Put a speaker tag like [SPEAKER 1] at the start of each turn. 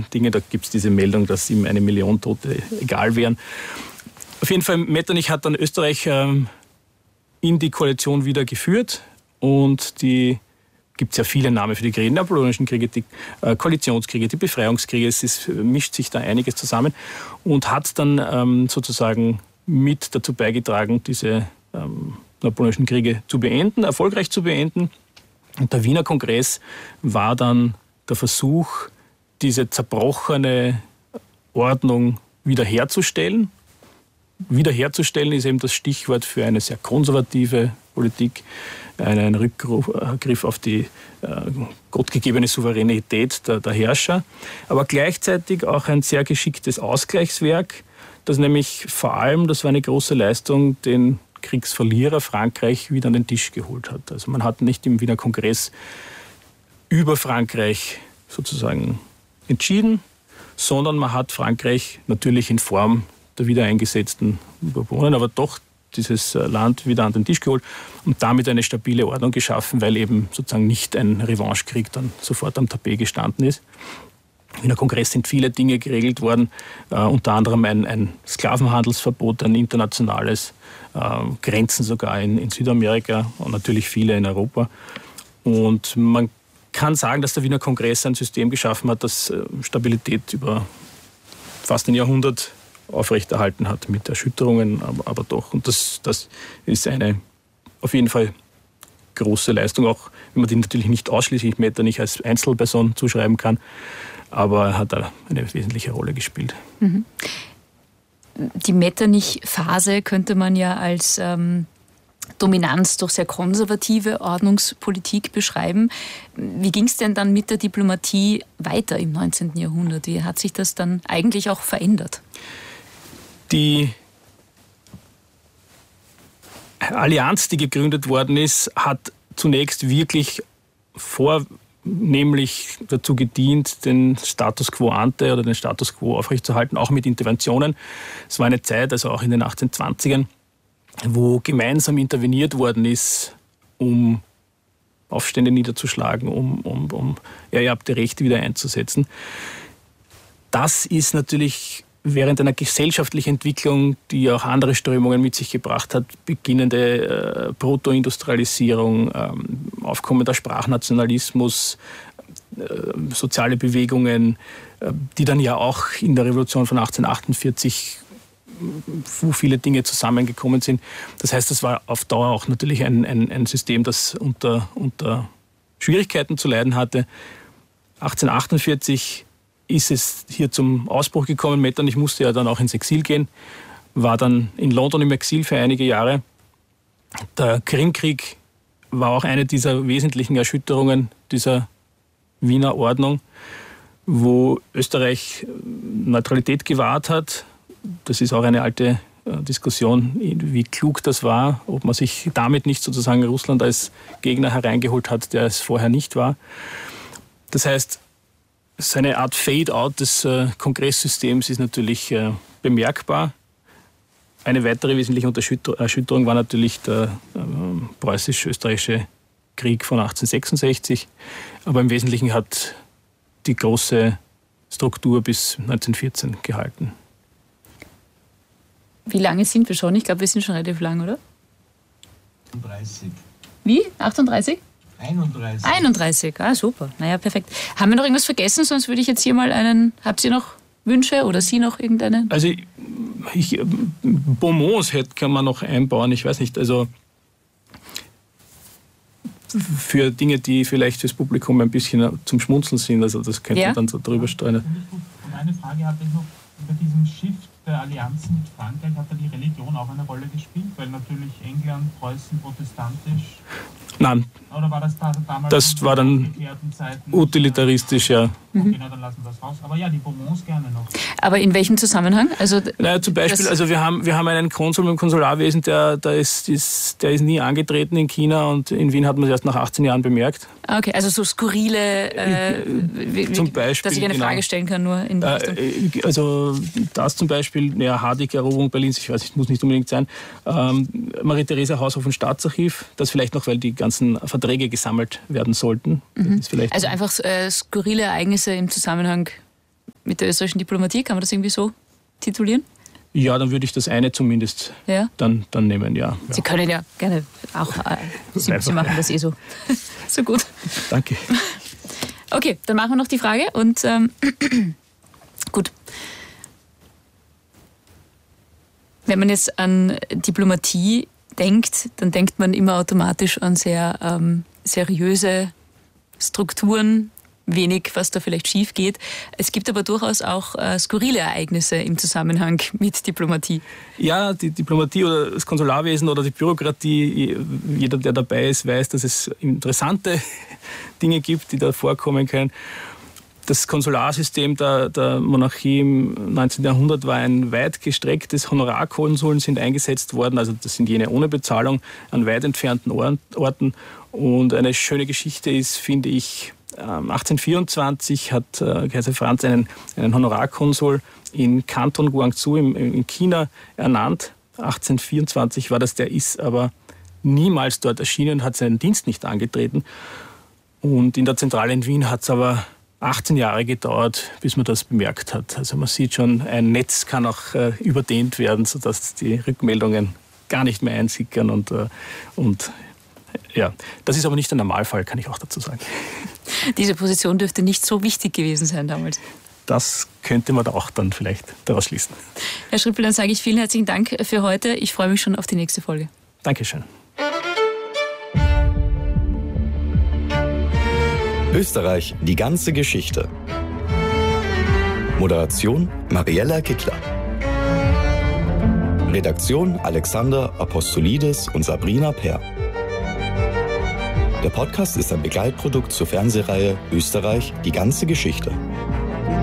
[SPEAKER 1] Dinge. Da gibt es diese Meldung, dass ihm 1 Million Tote egal wären. Auf jeden Fall, Metternich hat dann Österreich in die Koalition wieder geführt und gibt es ja viele Namen für die Kriege, die Napoleonischen Kriege, die Koalitionskriege, die Befreiungskriege. Mischt sich da einiges zusammen und hat dann sozusagen mit dazu beigetragen, diese Napoleonischen Kriege zu beenden, erfolgreich zu beenden. Und der Wiener Kongress war dann der Versuch, diese zerbrochene Ordnung wiederherzustellen. Wiederherzustellen ist eben das Stichwort für eine sehr konservative Politik, einen Rückgriff auf die gottgegebene Souveränität der Herrscher, aber gleichzeitig auch ein sehr geschicktes Ausgleichswerk, das nämlich vor allem, das war eine große Leistung, den Kriegsverlierer Frankreich wieder an den Tisch geholt hat. Also man hat nicht im Wiener Kongress über Frankreich sozusagen entschieden, sondern man hat Frankreich natürlich in Form der wiedereingesetzten Bourbonen, aber doch dieses Land wieder an den Tisch geholt und damit eine stabile Ordnung geschaffen, weil eben sozusagen nicht ein Revanchekrieg dann sofort am Tapet gestanden ist. Im Wiener Kongress sind viele Dinge geregelt worden, unter anderem ein Sklavenhandelsverbot, ein internationales, Grenzen sogar in Südamerika und natürlich viele in Europa. Und man kann sagen, dass der Wiener Kongress ein System geschaffen hat, das Stabilität über fast ein Jahrhundert aufrechterhalten hat, mit Erschütterungen, aber doch. Und das ist eine auf jeden Fall große Leistung, auch wenn man die natürlich nicht ausschließlich Metternich als Einzelperson zuschreiben kann, aber er hat da eine wesentliche Rolle gespielt.
[SPEAKER 2] Mhm. Die Metternich-Phase könnte man ja als Dominanz durch sehr konservative Ordnungspolitik beschreiben. Wie ging es denn dann mit der Diplomatie weiter im 19. Jahrhundert? Wie hat sich das dann eigentlich auch verändert?
[SPEAKER 1] Die Allianz, die gegründet worden ist, hat zunächst wirklich vornehmlich dazu gedient, den Status quo ante oder den Status quo aufrechtzuerhalten, auch mit Interventionen. Es war eine Zeit, also auch in den 1820ern, wo gemeinsam interveniert worden ist, um Aufstände niederzuschlagen, um ererbte Rechte wieder einzusetzen. Das ist natürlich während einer gesellschaftlichen Entwicklung, die auch andere Strömungen mit sich gebracht hat, beginnende Protoindustrialisierung, aufkommender Sprachnationalismus, soziale Bewegungen, die dann ja auch in der Revolution von 1848 wo viele Dinge zusammengekommen sind. Das heißt, das war auf Dauer auch natürlich ein System, das unter Schwierigkeiten zu leiden hatte. 1848 ist es hier zum Ausbruch gekommen. Metternich musste ja dann auch ins Exil gehen, war dann in London im Exil für einige Jahre. Der Krimkrieg war auch eine dieser wesentlichen Erschütterungen dieser Wiener Ordnung, wo Österreich Neutralität gewahrt hat. Das ist auch eine alte Diskussion, wie klug das war, ob man sich damit nicht sozusagen Russland als Gegner hereingeholt hat, der es vorher nicht war. Das heißt, es ist eine Art Fade-out des Kongresssystems ist natürlich bemerkbar. Eine weitere wesentliche Erschütterung war natürlich der preußisch-österreichische Krieg von 1866. Aber im Wesentlichen hat die große Struktur bis 1914 gehalten.
[SPEAKER 2] Wie lange sind wir schon? Ich glaube, wir sind schon relativ lang, oder?
[SPEAKER 3] 38.
[SPEAKER 2] Wie? 38?
[SPEAKER 3] 31.
[SPEAKER 2] 31, super. Naja, perfekt. Haben wir noch irgendwas vergessen? Sonst würde ich jetzt hier mal habt ihr noch Wünsche oder Sie noch irgendeine?
[SPEAKER 1] Also Bonbons kann man noch einbauen, ich weiß nicht, also für Dinge, die vielleicht fürs Publikum ein bisschen zum Schmunzeln sind, also das könnte man dann so drüber steuern.
[SPEAKER 3] Und eine Frage hatte ich noch über diesen Shift der Allianzen mit Frankreich. Hat da die Religion auch eine Rolle gespielt? Weil natürlich England, Preußen protestantisch.
[SPEAKER 1] Nein.
[SPEAKER 3] Oder war das damals?
[SPEAKER 1] Das war dann utilitaristisch, ja.
[SPEAKER 3] Okay, dann lassen wir das raus. Aber ja, die Bonbons gerne noch.
[SPEAKER 2] Aber in welchem Zusammenhang? Also,
[SPEAKER 1] zum Beispiel, also wir haben einen Konsul im Konsularwesen, der ist nie angetreten in China und in Wien hat man es erst nach 18 Jahren bemerkt.
[SPEAKER 2] Okay, also so skurrile,
[SPEAKER 1] zum Beispiel,
[SPEAKER 2] dass ich eine Frage stellen kann, nur in die Richtung.
[SPEAKER 1] Also das zum Beispiel, Hardig-Eroberung Berlins, ich weiß nicht, muss nicht unbedingt sein. Marie-Theresa Haushof und Staatsarchiv, das vielleicht noch, weil die ganzen Verträge gesammelt werden sollten. Das ist vielleicht
[SPEAKER 2] also einfach skurrile Ereignisse im Zusammenhang mit der österreichischen Diplomatie, kann man das irgendwie so titulieren?
[SPEAKER 1] Ja, dann würde ich das eine zumindest dann nehmen, ja.
[SPEAKER 2] Sie können ja gerne auch, Sie machen das so. So gut.
[SPEAKER 1] Danke.
[SPEAKER 2] Okay, dann machen wir noch die Frage und gut. Wenn man jetzt an Diplomatie denkt, dann denkt man immer automatisch an sehr seriöse Strukturen, wenig, was da vielleicht schief geht. Es gibt aber durchaus auch skurrile Ereignisse im Zusammenhang mit Diplomatie.
[SPEAKER 1] Ja, die Diplomatie oder das Konsularwesen oder die Bürokratie, jeder, der dabei ist, weiß, dass es interessante Dinge gibt, die da vorkommen können. Das Konsularsystem der Monarchie im 19. Jahrhundert war ein weit gestrecktes. Honorarkonsuln sind eingesetzt worden, also das sind jene ohne Bezahlung an weit entfernten Orten. Und eine schöne Geschichte ist, finde ich, 1824 hat Kaiser Franz einen Honorarkonsul in Kanton Guangzhou in China ernannt. 1824 war das, der ist aber niemals dort erschienen, hat seinen Dienst nicht angetreten. Und in der Zentrale in Wien hat es aber 18 Jahre gedauert, bis man das bemerkt hat. Also man sieht schon, ein Netz kann auch überdehnt werden, sodass die Rückmeldungen gar nicht mehr einsickern. Und ja, das ist aber nicht der Normalfall, kann ich auch dazu sagen.
[SPEAKER 2] Diese Position dürfte nicht so wichtig gewesen sein damals.
[SPEAKER 1] Das könnte man da auch dann vielleicht daraus schließen.
[SPEAKER 2] Herr Schrippel, dann sage ich vielen herzlichen Dank für heute. Ich freue mich schon auf die nächste Folge.
[SPEAKER 1] Dankeschön.
[SPEAKER 4] Österreich, die ganze Geschichte. Moderation Mariella Kittler. Redaktion Alexander Apostolidis und Sabrina Peer. Der Podcast ist ein Begleitprodukt zur Fernsehreihe Österreich, die ganze Geschichte.